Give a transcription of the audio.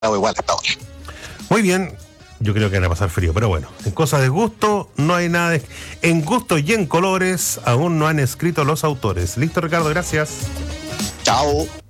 igual hasta ahora. Muy bien, yo creo que van a pasar frío, pero bueno, en cosas de gusto no hay nada en gusto y en colores aún no han escrito los autores. Listo, Ricardo, gracias. Chao.